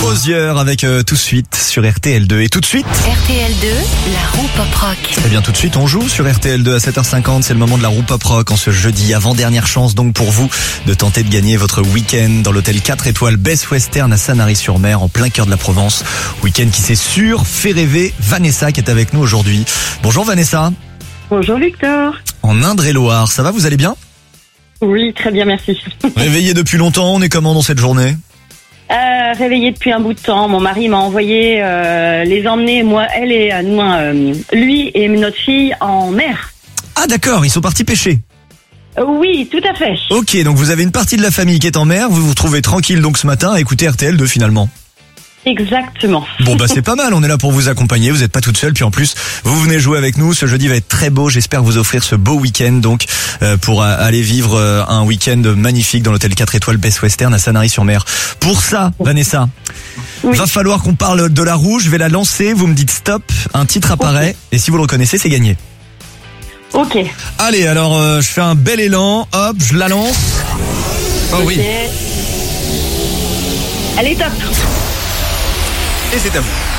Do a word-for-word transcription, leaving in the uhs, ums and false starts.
Rosière avec euh, Tout de suite sur R T L deux. Et tout de suite R T L deux, la roue pop rock. Eh bien tout de suite on joue sur R T L deux à sept heures cinquante. C'est le moment de la roue pop rock en ce jeudi. Avant-dernière chance donc pour vous de tenter de gagner votre week-end dans l'hôtel quatre étoiles Best Western à Sanary-sur-Mer en plein cœur de la Provence. Week-end qui c'est sûr fait rêver Vanessa qui est avec nous aujourd'hui. Bonjour Vanessa. Bonjour Victor. En Indre-et-Loire, ça va, vous allez bien? Oui, très bien, merci. Réveillé depuis longtemps, on est comment dans cette journée? Euh, réveillée depuis un bout de temps. Mon mari m'a envoyé euh, les emmener, moi, elle et euh, nous, euh, lui et notre fille en mer. Ah d'accord, ils sont partis pêcher. Euh, oui, tout à fait. Ok, donc vous avez une partie de la famille qui est en mer, vous vous retrouvez tranquille donc ce matin à écouter R T L deux finalement. Exactement. Bon bah c'est pas mal, on est là pour vous accompagner, vous n'êtes pas toute seule, puis en plus vous venez jouer avec nous, ce jeudi va être très beau, j'espère vous offrir ce beau week-end donc euh, pour euh, aller vivre euh, un week-end magnifique dans l'hôtel quatre étoiles Best Western à Sanary-sur-Mer. Pour ça, Vanessa, Oui. va falloir qu'on parle de la roue, je vais la lancer, vous me dites stop, un titre apparaît Ok. et si vous le reconnaissez c'est gagné. Ok. Allez alors euh, je fais un bel élan, hop, je la lance. Oh oui. Ok. Elle est top. Et c'est à vous.